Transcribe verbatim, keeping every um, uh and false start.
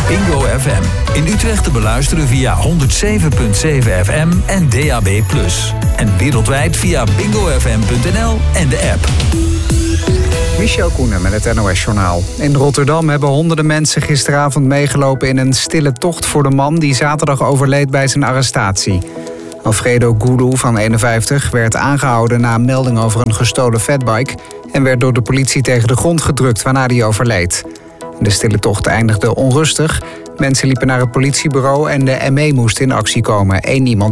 Bingo F M. In Utrecht te beluisteren via honderd zeven komma zeven F M en D A B plus. En wereldwijd via bingo f m punt n l en de app. Michel Koenen met het N O S-journaal. In Rotterdam hebben honderden mensen gisteravond meegelopen in een stille tocht voor de man die zaterdag overleed bij zijn arrestatie. Alfredo Gulu van eenenvijftig werd aangehouden na een melding over een gestolen fatbike en werd door de politie tegen de grond gedrukt waarna hij overleed. De stille tocht eindigde onrustig. Mensen liepen naar het politiebureau en de M E moest in actie komen. Eén iemand